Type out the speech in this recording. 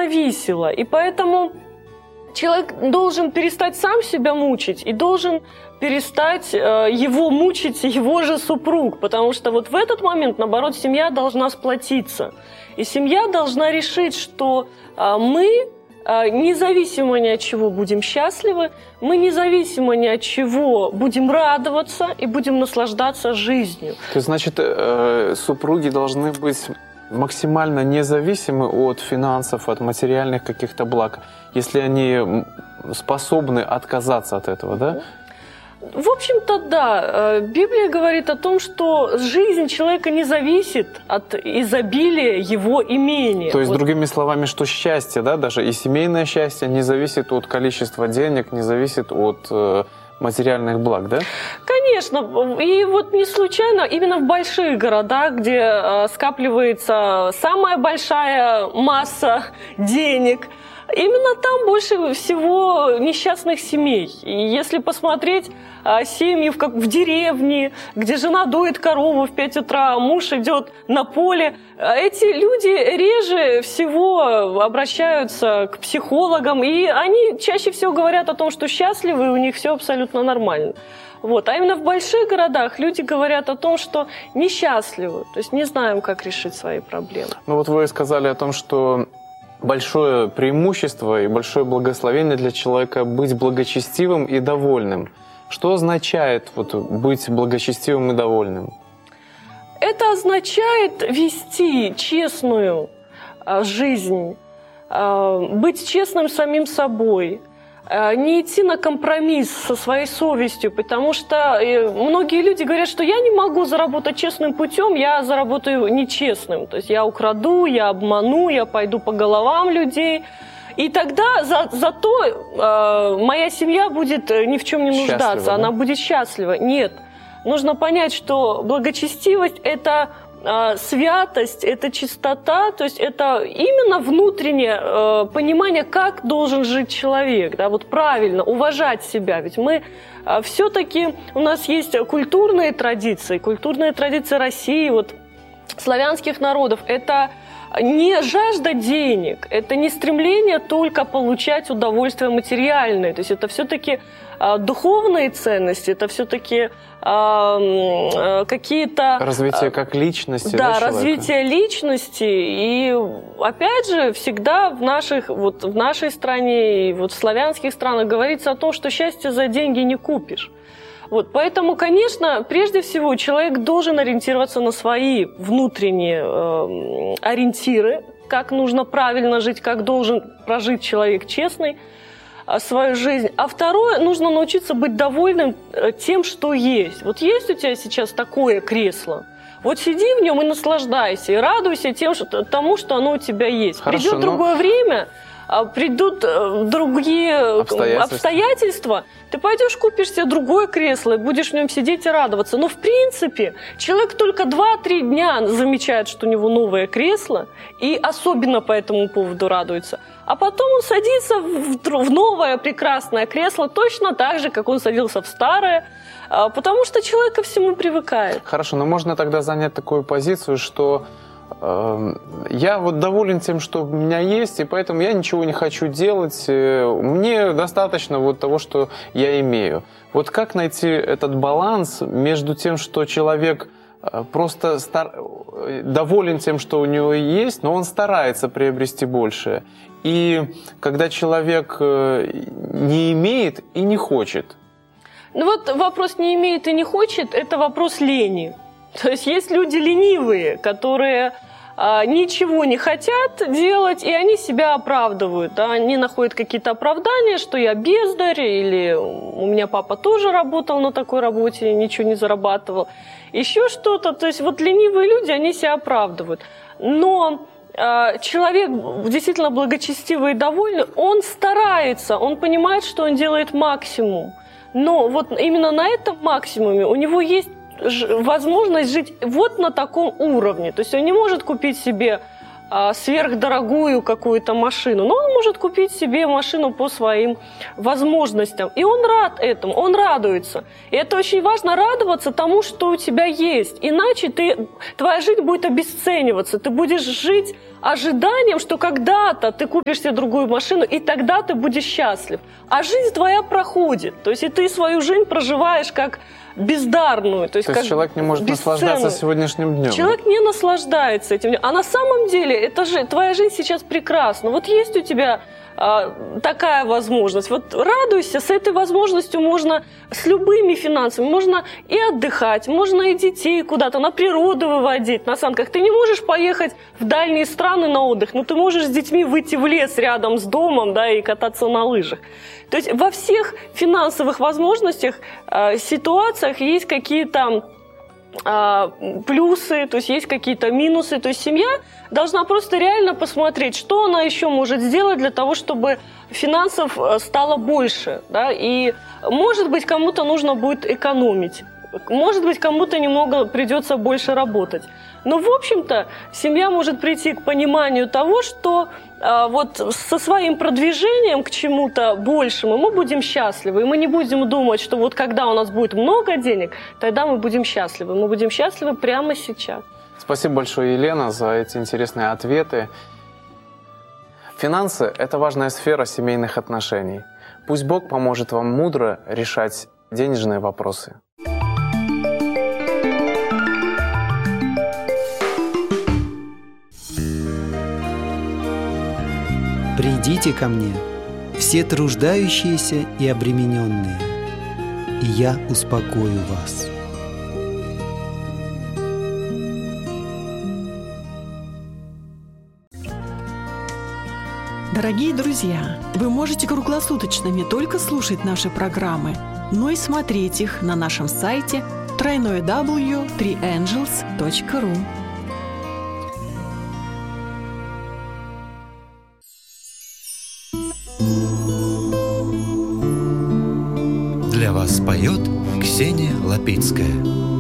зависело. И поэтому человек должен перестать сам себя мучить и должен перестать его мучить его же супруг. Потому что вот в этот момент, наоборот, семья должна сплотиться. И семья должна решить, что мы независимо ни от чего будем счастливы, мы независимо ни от чего будем радоваться и будем наслаждаться жизнью. То есть, значит, супруги должны быть максимально независимы от финансов, от материальных каких-то благ, если они способны отказаться от этого, да? В общем-то, да. Библия говорит о том, что жизнь человека не зависит от изобилия его имения. То есть, другими словами, что счастье, да, даже и семейное счастье не зависит от количества денег, не зависит от материальных благ, да? Конечно. И вот не случайно именно в больших городах, где скапливается самая большая масса денег, именно там больше всего несчастных семей. И если посмотреть семьи в деревне, где жена доит корову в 5 утра, а муж идет на поле, эти люди реже всего обращаются к психологам, и они чаще всего говорят о том, что счастливы, и у них все абсолютно нормально. Вот. А именно в больших городах люди говорят о том, что несчастливы, то есть не знаем, как решить свои проблемы. Ну вот вы сказали о том, что большое преимущество и большое благословение для человека быть благочестивым и довольным. Что означает быть благочестивым и довольным? Это означает вести честную жизнь, быть честным самим собой, не идти на компромисс со своей совестью, потому что многие люди говорят, что я не могу заработать честным путем, я заработаю нечестным. То есть я украду, я обману, я пойду по головам людей. И тогда зато моя семья будет ни в чем не нуждаться, она будет счастлива. Нет, нужно понять, что благочестивость – это святость, это чистота, то есть это именно внутреннее понимание, как должен жить человек, да, вот правильно, уважать себя. Ведь мы все-таки, у нас есть культурные традиции России, вот, славянских народов, это не жажда денег, это не стремление только получать удовольствие материальное, то есть это все-таки духовные ценности, это все-таки какие-то... Развитие как личности, да, развитие личности. И опять же, всегда в нашей стране и в славянских странах говорится о том, что счастье за деньги не купишь. Вот, поэтому, конечно, прежде всего человек должен ориентироваться на свои внутренние ориентиры, как нужно правильно жить, как должен прожить человек честный свою жизнь. А второе, нужно научиться быть довольным тем, что есть. Вот есть у тебя сейчас такое кресло, вот сиди в нем и наслаждайся, и радуйся тому, что оно у тебя есть. Хорошо, придет другое время, придут другие обстоятельства, ты пойдешь, купишь себе другое кресло и будешь в нем сидеть и радоваться. Но в принципе человек только 2-3 дня замечает, что у него новое кресло, и особенно по этому поводу радуется. А потом он садится в новое прекрасное кресло точно так же, как он садился в старое, потому что человек ко всему привыкает. Хорошо, но можно тогда занять такую позицию, что я вот доволен тем, что у меня есть, и поэтому я ничего не хочу делать. Мне достаточно вот того, что я имею. Вот как найти этот баланс между тем, что человек просто доволен тем, что у него есть, но он старается приобрести большее, и когда человек не имеет и не хочет? Ну вот вопрос «не имеет и не хочет» – это вопрос лени. То есть есть люди ленивые, которые ничего не хотят делать, и они себя оправдывают. Да? Они находят какие-то оправдания, что я бездарь, или у меня папа тоже работал на такой работе, ничего не зарабатывал. Еще что-то. То есть вот ленивые люди, они себя оправдывают. Но человек действительно благочестивый и довольный, он старается, он понимает, что он делает максимум. Но вот именно на этом максимуме у него есть возможность жить вот на таком уровне. То есть он не может купить себе сверхдорогую какую-то машину, но он может купить себе машину по своим возможностям. И он рад этому, он радуется. И это очень важно, радоваться тому, что у тебя есть. Иначе твоя жизнь будет обесцениваться. Ты будешь жить ожиданием, что когда-то ты купишь себе другую машину, и тогда ты будешь счастлив. А жизнь твоя проходит. То есть и ты свою жизнь проживаешь как бездарную. То есть как человек не может наслаждаться сегодняшним днем. Человек не наслаждается этим днем. А на самом деле это же твоя жизнь сейчас прекрасна. Вот есть у тебя такая возможность. Вот радуйся, с этой возможностью можно с любыми финансами, можно и отдыхать, можно и детей куда-то на природу выводить, на санках. Ты не можешь поехать в дальние страны на отдых, но ты можешь с детьми выйти в лес рядом с домом, да, и кататься на лыжах. То есть во всех финансовых возможностях, ситуациях есть какие-то плюсы, то есть есть какие-то минусы. То есть семья должна просто реально посмотреть, что она еще может сделать для того, чтобы финансов стало больше. Да? И, может быть, кому-то нужно будет экономить. Может быть, кому-то немного придется больше работать. Но, в общем-то, семья может прийти к пониманию того, что вот со своим продвижением к чему-то большему мы будем счастливы. И мы не будем думать, что вот когда у нас будет много денег, тогда мы будем счастливы. Мы будем счастливы прямо сейчас. Спасибо большое, Елена, за эти интересные ответы. Финансы – это важная сфера семейных отношений. Пусть Бог поможет вам мудро решать денежные вопросы. «Придите ко мне, все труждающиеся и обремененные, и я успокою вас». Дорогие друзья, вы можете круглосуточно не только слушать наши программы, но и смотреть их на нашем сайте www.3angels.ru. Для вас поет Ксения Лапицкая.